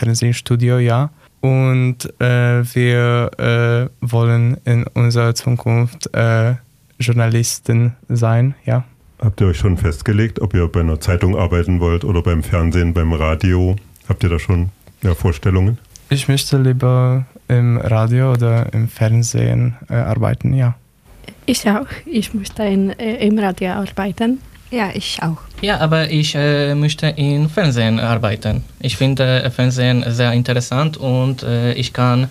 Fernsehstudio, ja. Und wir wollen in unserer Zukunft Journalisten sein, ja. Habt ihr euch schon festgelegt, ob ihr bei einer Zeitung arbeiten wollt oder beim Fernsehen, beim Radio? Habt ihr da schon Vorstellungen? Ich möchte lieber im Radio oder im Fernsehen arbeiten, ja. Ich auch. Ich möchte im Radio arbeiten. Ja, ich auch. Ja, aber ich möchte im Fernsehen arbeiten. Ich finde Fernsehen sehr interessant und ich kann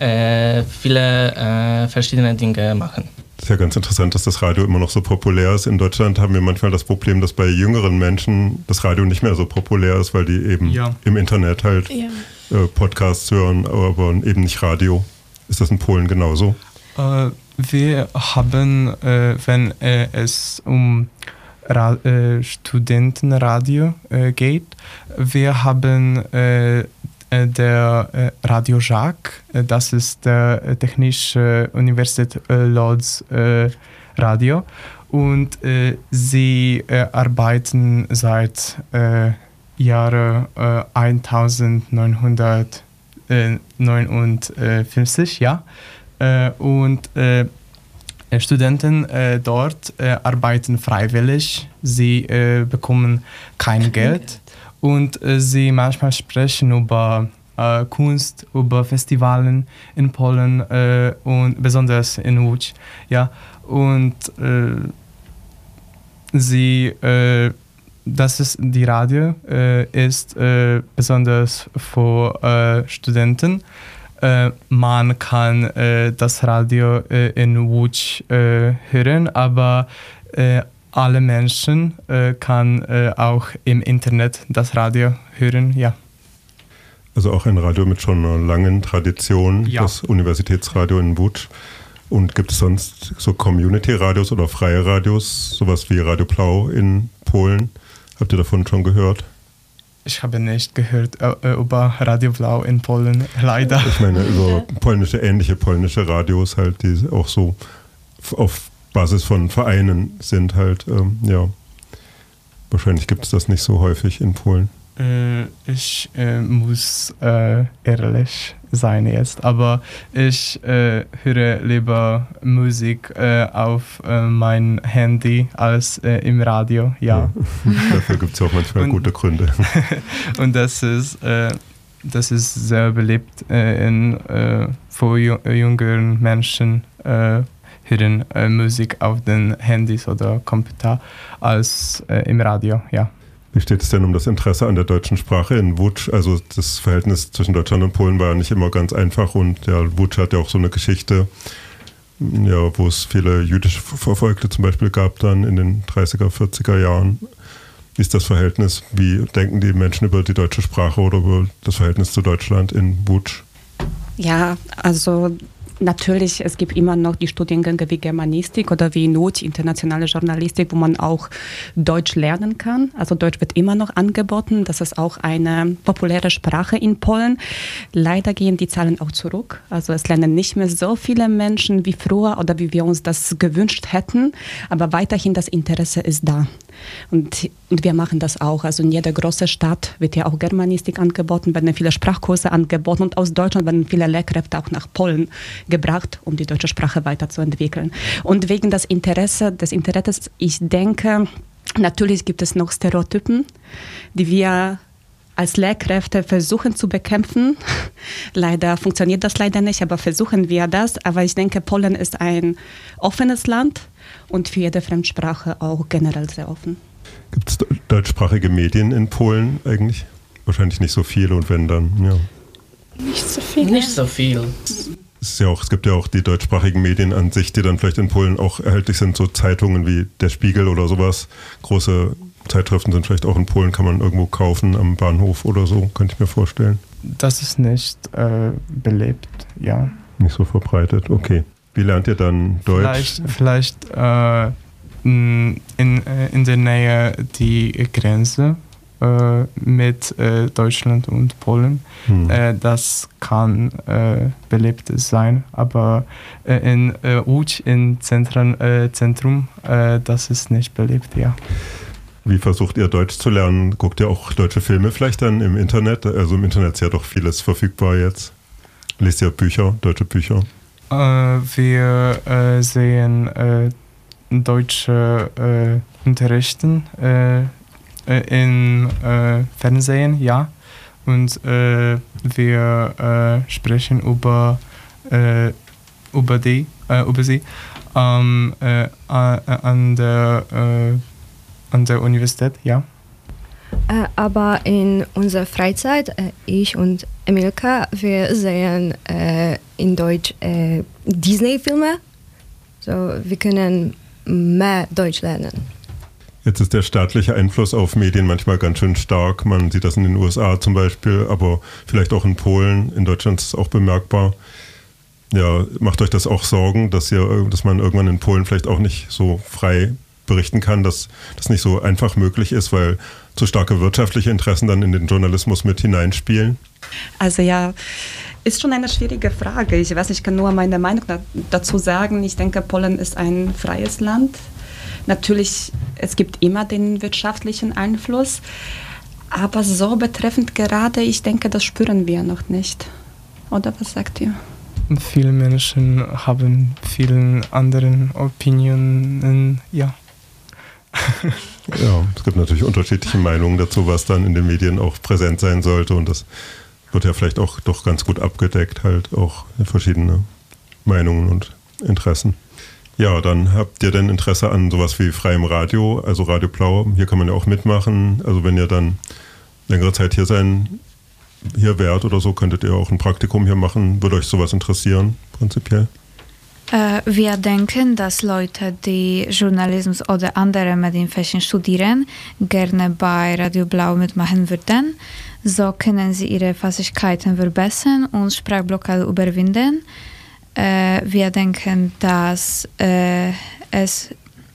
viele verschiedene Dinge machen. Das ist ja ganz interessant, dass das Radio immer noch so populär ist. In Deutschland haben wir manchmal das Problem, dass bei jüngeren Menschen das Radio nicht mehr so populär ist, weil die eben im Internet halt Podcasts hören, aber eben nicht Radio. Ist das in Polen genauso? Wir haben, wenn es um Studentenradio geht, wir haben der Radio Jacques, das ist der Technische Universität Lodz Radio, und sie arbeiten seit Jahre 1959, ja, und Studenten dort arbeiten freiwillig, sie bekommen kein Geld und sie manchmal sprechen über Kunst, über Festivalen in Polen und besonders in Łódź, ja, und das ist die Radio ist besonders für Studenten. Man kann das Radio in Łódź hören, aber alle Menschen kann auch im Internet das Radio hören, ja. Also auch ein Radio mit schon einer langen Tradition, ja. Das Universitätsradio in Łódź. Und gibt es sonst so Community-Radios oder freie Radios, sowas wie Radio Blau in Polen? Habt ihr davon schon gehört? Ich habe nicht gehört über Radio Blau in Polen, leider. Ich meine, über ähnliche polnische Radios halt, die auch so auf Basis von Vereinen sind halt, ja. Wahrscheinlich gibt es das nicht so häufig in Polen. Ich muss ehrlich sein jetzt, aber ich höre lieber Musik auf mein Handy als im Radio, ja. Dafür gibt es auch manchmal gute Gründe. Und das ist sehr beliebt für jüngeren Menschen hören Musik auf den Handys oder Computer als im Radio, ja. Wie steht es denn um das Interesse an der deutschen Sprache in Łódź? Also das Verhältnis zwischen Deutschland und Polen war ja nicht immer ganz einfach und ja, Łódź hat ja auch so eine Geschichte, ja, wo es viele jüdische Verfolgte zum Beispiel gab dann in den 30er, 40er Jahren. Wie ist das Verhältnis? Wie denken die Menschen über die deutsche Sprache oder über das Verhältnis zu Deutschland in Łódź? Ja, also natürlich, es gibt immer noch die Studiengänge wie Germanistik oder wie in Łódź, internationale Journalistik, wo man auch Deutsch lernen kann. Also Deutsch wird immer noch angeboten. Das ist auch eine populäre Sprache in Polen. Leider gehen die Zahlen auch zurück. Also es lernen nicht mehr so viele Menschen wie früher oder wie wir uns das gewünscht hätten. Aber weiterhin das Interesse ist da. Und wir machen das auch. Also in jeder großen Stadt wird ja auch Germanistik angeboten, werden viele Sprachkurse angeboten und aus Deutschland werden viele Lehrkräfte auch nach Polen gebracht, um die deutsche Sprache weiterzuentwickeln. Und wegen des Interesses, ich denke, natürlich gibt es noch Stereotypen, die wir als Lehrkräfte versuchen zu bekämpfen. Leider funktioniert das leider nicht, aber versuchen wir das. Aber ich denke, Polen ist ein offenes Land und für jede Fremdsprache auch generell sehr offen. Gibt es deutschsprachige Medien in Polen eigentlich? Wahrscheinlich nicht so viele und wenn dann, ja. Nicht so viel. Nicht so viel. Es gibt ja auch die deutschsprachigen Medien an sich, die dann vielleicht in Polen auch erhältlich sind, so Zeitungen wie Der Spiegel oder sowas. Große Zeitschriften sind vielleicht auch in Polen, kann man irgendwo kaufen am Bahnhof oder so, könnte ich mir vorstellen. Das ist nicht belebt, ja. Nicht so verbreitet, okay. Wie lernt ihr dann Deutsch? Vielleicht in der Nähe die Grenze mit Deutschland und Polen. Das kann belebt sein, aber in Łódź, im Zentrum, das ist nicht belebt, ja. Wie versucht ihr Deutsch zu lernen? Guckt ihr auch deutsche Filme vielleicht dann im Internet? Also im Internet ist ja doch vieles verfügbar jetzt. Lest ihr Bücher, deutsche Bücher? Wir sehen deutsche Unterrichten im Fernsehen, ja. Und wir sprechen über sie an der Universität, ja. Aber in unserer Freizeit, ich und Emilka, wir sehen in Deutsch Disney-Filme. So, wir können mehr Deutsch lernen. Jetzt ist der staatliche Einfluss auf Medien manchmal ganz schön stark. Man sieht das in den USA zum Beispiel, aber vielleicht auch in Polen. In Deutschland ist es auch bemerkbar. Ja, macht euch das auch Sorgen, dass man irgendwann in Polen vielleicht auch nicht so frei berichten kann, dass das nicht so einfach möglich ist, weil zu starke wirtschaftliche Interessen dann in den Journalismus mit hineinspielen? Also ja, ist schon eine schwierige Frage. Ich weiß, ich kann nur meine Meinung dazu sagen. Ich denke, Polen ist ein freies Land. Natürlich, es gibt immer den wirtschaftlichen Einfluss, aber so betreffend gerade, ich denke, das spüren wir noch nicht. Oder was sagt ihr? Viele Menschen haben viele andere Opinionen, ja. Ja, es gibt natürlich unterschiedliche Meinungen dazu, was dann in den Medien auch präsent sein sollte, und das wird ja vielleicht auch doch ganz gut abgedeckt, halt auch verschiedene Meinungen und Interessen. Ja, dann habt ihr denn Interesse an sowas wie freiem Radio, also Radio Blau? Hier kann man ja auch mitmachen. Also wenn ihr dann längere Zeit hier wärt oder so, könntet ihr auch ein Praktikum hier machen. Würde euch sowas interessieren, prinzipiell? Wir denken, dass Leute, die Journalismus oder andere Medienfächer studieren, gerne bei Radio Blau mitmachen würden. So können sie ihre Fähigkeiten verbessern und Sprachblockade überwinden. Wir denken, dass es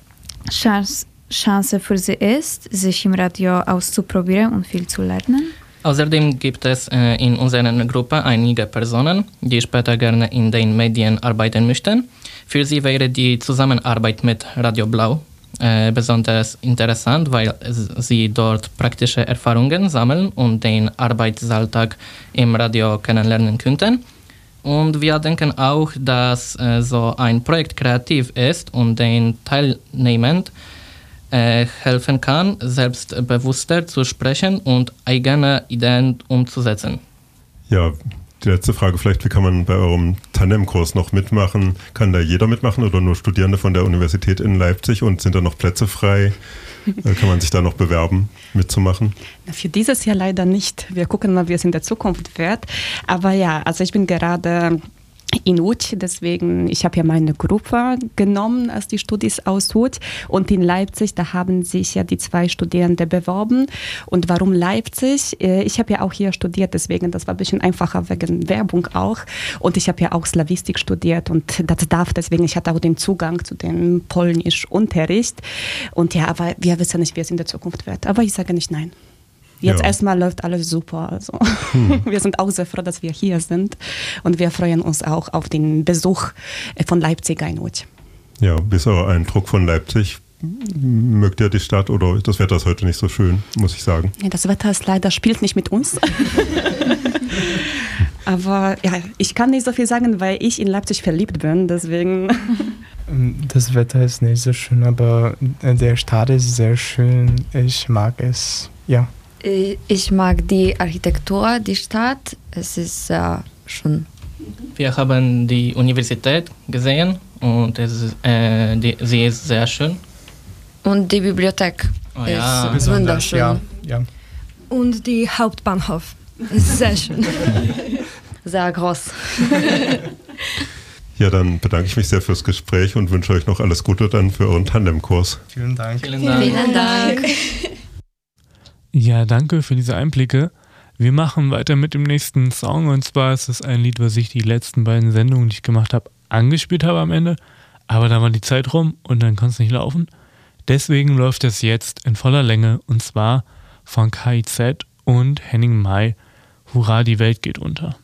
Chance für sie ist, sich im Radio auszuprobieren und viel zu lernen. Außerdem gibt es in unserer Gruppe einige Personen, die später gerne in den Medien arbeiten möchten. Für sie wäre die Zusammenarbeit mit Radio Blau besonders interessant, weil sie dort praktische Erfahrungen sammeln und den Arbeitsalltag im Radio kennenlernen könnten. Und wir denken auch, dass so ein Projekt kreativ ist und den Teilnehmern helfen kann, selbstbewusster zu sprechen und eigene Ideen umzusetzen. Ja, die letzte Frage vielleicht, wie kann man bei eurem Tandemkurs noch mitmachen? Kann da jeder mitmachen oder nur Studierende von der Universität in Leipzig, und sind da noch Plätze frei? Kann man sich da noch bewerben, mitzumachen? Für dieses Jahr leider nicht. Wir gucken mal, wie es in der Zukunft wird. Aber ja, also ich bin gerade in Łódź, deswegen, ich habe ja meine Gruppe genommen, als die Studis aus Łódź, und in Leipzig, da haben sich ja die 2 Studierende beworben. Und warum Leipzig? Ich habe ja auch hier studiert, deswegen, das war ein bisschen einfacher wegen Werbung auch, und ich habe ja auch Slawistik studiert und das deswegen, ich hatte auch den Zugang zu dem Polnischunterricht, und ja, aber wir wissen nicht, wie es in der Zukunft wird, aber ich sage nicht nein. Jetzt erstmal läuft alles super. Also. Wir sind auch sehr froh, dass wir hier sind, und wir freuen uns auch auf den Besuch von Leipzig in Łódź. Ja, wie ist euer Eindruck von Leipzig? Mögt ihr die Stadt, oder das Wetter ist heute nicht so schön, muss ich sagen? Ja, das Wetter ist leider spielt nicht mit uns. Aber ja, ich kann nicht so viel sagen, weil ich in Leipzig verliebt bin, deswegen. Das Wetter ist nicht so schön, aber der Stadt ist sehr schön. Ich mag es, ja. Ich mag die Architektur, die Stadt. Es ist schön. Wir haben die Universität gesehen und sie ist sehr schön. Und die Bibliothek ist wunderschön. Ja. Und die Hauptbahnhof ist sehr schön. Sehr groß. Ja, dann bedanke ich mich sehr fürs Gespräch und wünsche euch noch alles Gute dann für euren Tandemkurs. Vielen Dank. Vielen Dank. Vielen Dank. Ja, danke für diese Einblicke. Wir machen weiter mit dem nächsten Song, und zwar ist es ein Lied, was ich die letzten beiden Sendungen, die ich gemacht habe, angespielt habe am Ende, aber da war die Zeit rum und dann konnte es nicht laufen. Deswegen läuft es jetzt in voller Länge, und zwar von KIZ und Henning Mai, Hurra, die Welt geht unter.